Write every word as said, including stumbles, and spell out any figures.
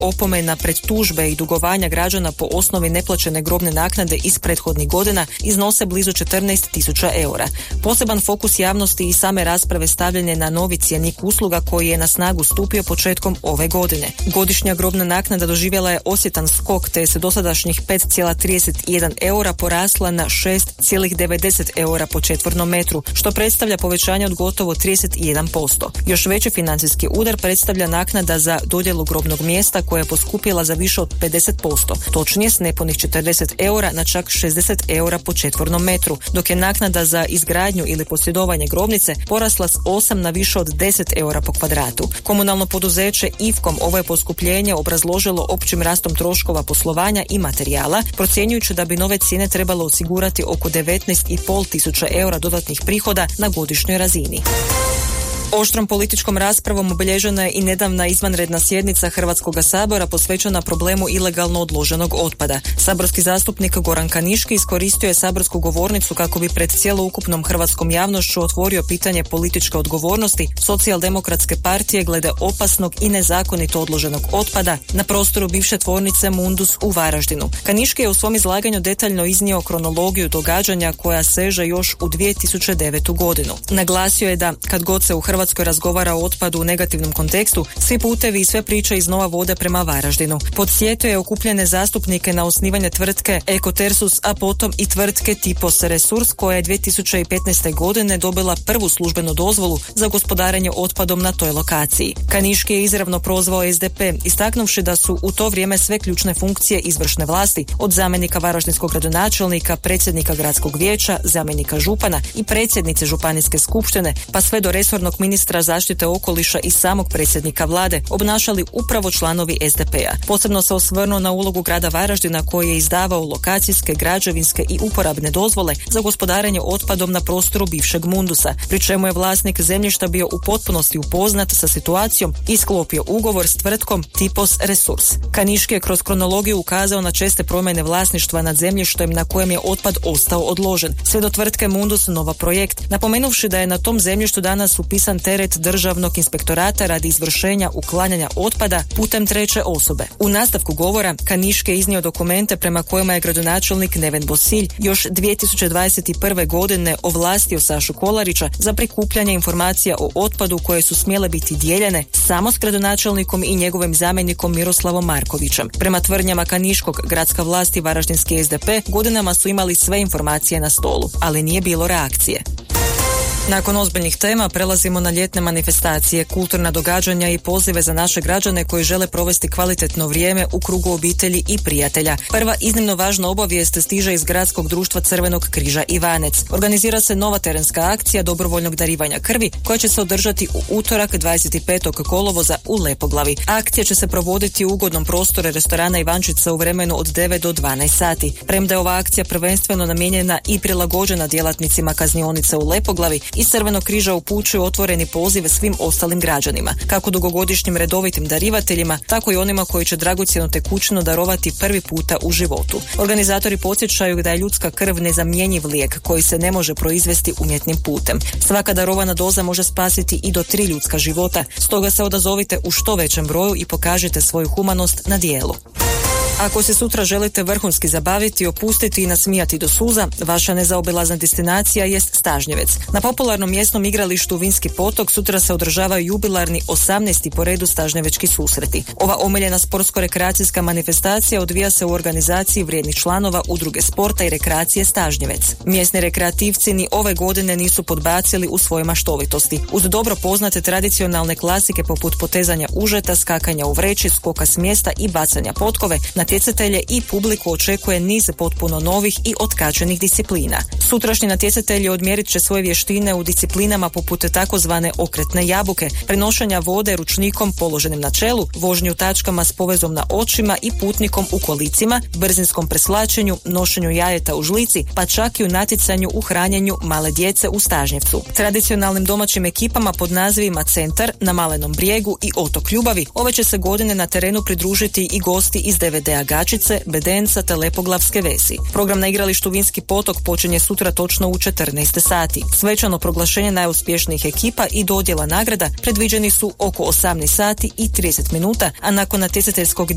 opomena pred tužbe i dugovanja građana po osnovi neplaćene grobne naknade iz prethodnih godina iznose blizu četrnaest tisuća eura. Poseban fokus javnosti i same rasprave stavljen je na novi cjenik usluga koji je na snagu stupio početkom ove godine. Godišnja grobna naknada doživjela je osjetan skok te se dosadašnjih pet zarez trideset jedan eura porasla na šest zarez devedeset eura po četvornom metru, što predstavlja povećanje od gotovo trideset jedan posto. Još veći financijski udar predstavlja naknada za dodjelu grobnog mjesta koja je poskupjela za više od pedeset posto, točnije s nepunih četrdeset eura na čak šezdeset eura po četvornom metru, dok je naknada za izgradnju ili posjedovanje grobnice porasla s osam na više od deset eura po kvadratu. Komunalno poduzeće Ifkom ovo je poskupljenje obrazložilo općim rastom troškova poslovanja i materijala, procjenjujući da bi nove cijene trebalo osigurati oko devetnaest i pol tisuća eura dodatnih prihoda na godišnjoj razini. Oštrom političkom raspravom obilježena je i nedavna izvanredna sjednica Hrvatskog sabora posvećena problemu ilegalno odloženog otpada. Saborski zastupnik Goran Kaniški iskoristio je saborsku govornicu kako bi pred cjeloukupnom hrvatskom javnošću otvorio pitanje političke odgovornosti Socijaldemokratske partije glede opasnog i nezakonito odloženog otpada na prostoru bivše tvornice Mundus u Varaždinu. Kaniški je u svom izlaganju detaljno iznio kronologiju događanja koja seže još u dvije tisuće devetu godinu. Naglasio je da kad god se u Hrvatskoj razgovara o otpadu u negativnom kontekstu, svi putevi i sve priče iznova vode prema Varaždinu. Podsjetio je okupljene zastupnike na osnivanje tvrtke Ekotersus, a potom i tvrtke Tipos Resurs koja je dvije tisuće petnaeste. godine dobila prvu službenu dozvolu za gospodarenje otpadom na toj lokaciji. Kaniški je izravno prozvao es de pe, istaknuvši da su u to vrijeme sve ključne funkcije izvršne vlasti, od zamjenika varaždinskog gradonačelnika, predsjednika gradskog vijeća, zamjenika župana i predsjednice županijske skupštine, pa sve do resornog ministra zaštite okoliša i samog predsjednika vlade obnašali upravo članovi es de pe-a. Posebno se osvrnuo na ulogu grada Varaždina koji je izdavao lokacijske, građevinske i uporabne dozvole za gospodarenje otpadom na prostoru bivšeg Mundusa, pri čemu je vlasnik zemljišta bio u potpunosti upoznat sa situacijom i sklopio ugovor s tvrtkom Tipos Resurs. Kaniški je kroz kronologiju ukazao na česte promjene vlasništva nad zemljištem na kojem je otpad ostao odložen, sve do tvrtke Mundus Nova Projekt, napomenuvši da je na tom zemljištu danas upisan teret državnog inspektorata radi izvršenja uklanjanja otpada putem treće osobe. U nastavku govora Kaniški je iznio dokumente prema kojima je gradonačelnik Neven Bosilj još dvije tisuće dvadeset prve. godine ovlastio Sašu Kolarića za prikupljanje informacija o otpadu koje su smjele biti dijeljene samo s gradonačelnikom i njegovim zamjenikom Miroslavom Markovićem. Prema tvrdnjama Kaniškog, gradska vlast i varaždinski es de pe godinama su imali sve informacije na stolu, ali nije bilo reakcije. Nakon ozbiljnih tema prelazimo na ljetne manifestacije, kulturna događanja i pozive za naše građane koji žele provesti kvalitetno vrijeme u krugu obitelji i prijatelja. Prva iznimno važna obavijest stiže iz Gradskog društva Crvenog križa Ivanec. Organizira se nova terenska akcija dobrovoljnog darivanja krvi koja će se održati u utorak dvadeset petog kolovoza u Lepoglavi. Akcija će se provoditi u ugodnom prostoru restorana Ivančica u vremenu od devet do dvanaest sati. Premda je ova akcija prvenstveno namijenjena i prilagođena djelatnicima kaznionice u Lepoglavi, iz Crvenog križa upućuju otvoreni poziv svim ostalim građanima, kako dugogodišnjim redovitim darivateljima, tako i onima koji će dragocjenu tekućinu darovati prvi puta u životu. Organizatori podsjećaju da je ljudska krv nezamjenjiv lijek koji se ne može proizvesti umjetnim putem. Svaka darovana doza može spasiti i do tri ljudska života, stoga se odazovite u što većem broju i pokažite svoju humanost na djelu. Ako se sutra želite vrhunski zabaviti, opustiti i nasmijati do suza, vaša nezaobilazna destinacija jest Stažnjevec. Na popularnom mjesnom igralištu Vinski potok sutra se održavaju jubilarni osamnaesti po redu stažnjevečki susreti. Ova omiljena sportsko-rekreacijska manifestacija odvija se u organizaciji vrijednih članova Udruge sporta i rekreacije Stažnjevec. Mjesni rekreativci ni ove godine nisu podbacili u svojoj maštovitosti. Uz dobro poznate tradicionalne klasike poput potezanja užeta, skakanja u vreći, skoka s mjesta i bacanja potkove, natjecatelje i publiku očekuje niz potpuno novih i otkačenih disciplina. Sutrašnji natjecatelji odmjerit će svoje vještine u disciplinama poput takozvane okretne jabuke, prenošenja vode ručnikom položenim na čelu, vožnju tačkama s povezom na očima i putnikom u kolicima, brzinskom preslačenju, nošenju jajeta u žlici, pa čak i u natjecanju u hranjenju male djece u Stažnjevcu. Tradicionalnim domaćim ekipama pod nazivima Centar, Na Malenom brijegu i Otok Ljubavi ove će se godine na terenu pridružiti i gosti iz de ve de Gačice, Bedenca te Lepoglavske Vesi. Program na igralištu Vinski potok počinje sutra točno u četrnaest sati. Svečano proglašenje najuspješnijih ekipa i dodjela nagrada predviđeni su oko osamnaest sati i trideset minuta, a nakon natjecateljskog